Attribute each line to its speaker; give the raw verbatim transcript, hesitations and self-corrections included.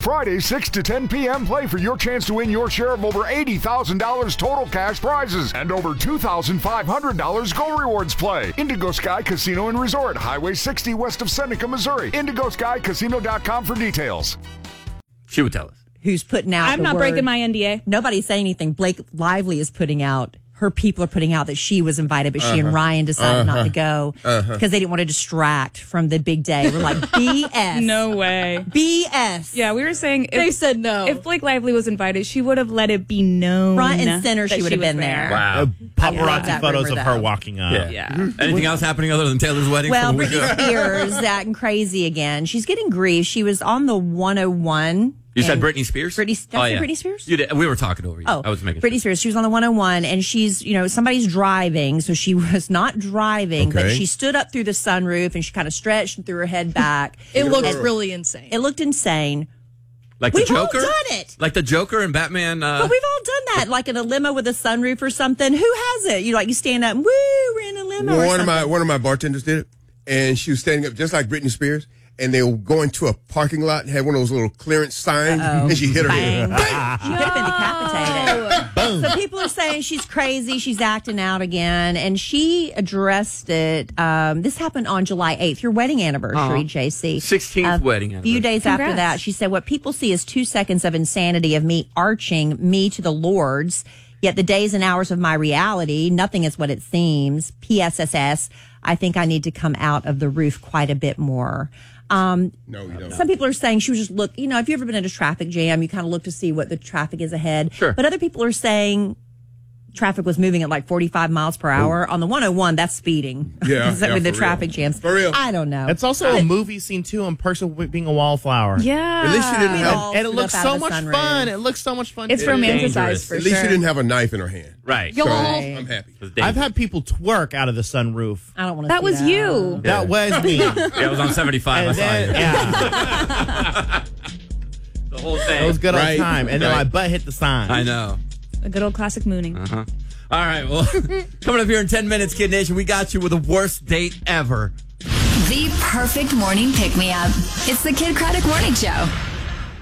Speaker 1: Friday, six to ten p.m., play for your chance to win your share of over eighty thousand dollars total cash prizes and over two thousand five hundred dollars Go Rewards play. Indigo Sky Casino and Resort, Highway sixty west of Seneca, Missouri. indigo sky casino dot com for details.
Speaker 2: She would tell us.
Speaker 3: Who's putting out
Speaker 4: I'm
Speaker 3: the
Speaker 4: not
Speaker 3: word.
Speaker 4: breaking my N D A.
Speaker 3: Nobody's saying anything. Blake Lively is putting out, her people are putting out that she was invited, but
Speaker 5: Uh-huh.
Speaker 3: she and Ryan decided
Speaker 5: Uh-huh.
Speaker 3: not to go because
Speaker 5: Uh-huh.
Speaker 3: they didn't want to distract from the big day. We're like, B S.
Speaker 4: No way.
Speaker 3: B S.
Speaker 4: Yeah, we were saying if,
Speaker 3: They said no.
Speaker 4: If Blake Lively was invited, she would have let it be known.
Speaker 3: Front and center,
Speaker 4: that
Speaker 3: she would have
Speaker 4: was
Speaker 3: been there.
Speaker 2: Wow.
Speaker 6: Uh,
Speaker 3: I love
Speaker 6: paparazzi
Speaker 3: that
Speaker 6: photos
Speaker 3: rumor,
Speaker 6: of her
Speaker 3: though.
Speaker 6: walking up.
Speaker 2: Yeah.
Speaker 4: Yeah.
Speaker 2: Anything else happening other than Taylor's wedding?
Speaker 3: Well,
Speaker 2: from a week
Speaker 3: Britney
Speaker 2: ago?
Speaker 3: Spears is acting crazy again. She's getting grief. She was on the one oh one.
Speaker 2: You said
Speaker 3: and
Speaker 2: Britney Spears?
Speaker 3: Britney, did I say Britney Spears?
Speaker 2: You did. We were talking over you.
Speaker 3: Oh,
Speaker 2: I was making
Speaker 3: Britney
Speaker 2: sure.
Speaker 3: Spears. She was on the one oh one, and she's, you know, somebody's driving, so she was not driving, but
Speaker 5: Okay.
Speaker 3: she stood up through the sunroof and she kind of stretched and threw her head back.
Speaker 7: It looked
Speaker 3: And
Speaker 7: really insane.
Speaker 3: It looked insane.
Speaker 2: Like
Speaker 3: We've
Speaker 2: the
Speaker 3: all
Speaker 2: Joker?
Speaker 3: done it.
Speaker 2: Like the Joker and Batman. Uh,
Speaker 3: But we've all done that, like in a limo with a sunroof or something. Who has it? You like you stand up and woo, we're in a limo. or
Speaker 5: One of
Speaker 3: something.
Speaker 5: my one of my bartenders did it, and she was standing up just like Britney Spears, and they were going to a parking lot and had one of those little clearance signs,
Speaker 3: Uh-oh.
Speaker 5: and she hit her
Speaker 3: Bang.
Speaker 5: head.
Speaker 3: She could have been decapitated.
Speaker 6: Boom.
Speaker 3: So people are saying she's crazy. She's acting out again. And she addressed it. Um, this happened on July eighth, your wedding anniversary,
Speaker 2: Uh-huh.
Speaker 3: J C.
Speaker 2: sixteenth
Speaker 3: A
Speaker 2: wedding
Speaker 3: few
Speaker 2: anniversary.
Speaker 3: days after
Speaker 4: Congrats.
Speaker 3: that, she said, what people see is two seconds of insanity of me arching me to the Lord's. Yet the days and hours of my reality, nothing is what it seems. P S S S, I think I need to come out of the roof quite a bit more. Um,
Speaker 5: No, you don't.
Speaker 3: some people are saying she was just look, you know, if you've ever been in a traffic jam, you kind of look to see what the traffic is ahead.
Speaker 2: Sure.
Speaker 3: But other people are saying traffic was moving at like forty-five miles per hour. On the one oh one, that's speeding.
Speaker 5: Yeah,
Speaker 3: Is that
Speaker 5: yeah,
Speaker 3: with the
Speaker 5: for
Speaker 3: traffic
Speaker 5: real.
Speaker 3: jams.
Speaker 5: For real.
Speaker 3: I don't know.
Speaker 6: It's also a movie scene, too, in person with being a wallflower.
Speaker 4: Yeah.
Speaker 5: At least you didn't
Speaker 3: We
Speaker 5: have.
Speaker 3: all
Speaker 6: And it
Speaker 3: stood
Speaker 6: looks
Speaker 3: up out
Speaker 6: so
Speaker 3: of the
Speaker 6: much
Speaker 3: sunroof.
Speaker 6: fun. It looks so much fun.
Speaker 4: It's
Speaker 6: too.
Speaker 4: romanticized
Speaker 2: dangerous.
Speaker 4: for
Speaker 5: At least
Speaker 4: sure.
Speaker 5: you didn't have a knife in her hand.
Speaker 2: Right.
Speaker 5: So
Speaker 3: Right.
Speaker 5: I'm happy.
Speaker 2: It was dangerous.
Speaker 6: I've had people twerk out of the sunroof.
Speaker 3: I don't want to.
Speaker 4: That was you.
Speaker 6: That was me.
Speaker 2: Yeah, it was on seventy-five. I
Speaker 6: And
Speaker 2: saw
Speaker 6: then,
Speaker 2: you.
Speaker 6: yeah,
Speaker 2: The whole thing.
Speaker 6: it was good
Speaker 5: Right.
Speaker 6: on time. And then
Speaker 5: Right.
Speaker 6: my butt hit the sign.
Speaker 2: I know.
Speaker 4: A good old classic mooning.
Speaker 2: Uh-huh. All right, well, coming up here in ten minutes, Kid Nation, we got you with the worst date ever.
Speaker 8: The perfect morning pick-me-up. It's the Kid Craddock Morning Show.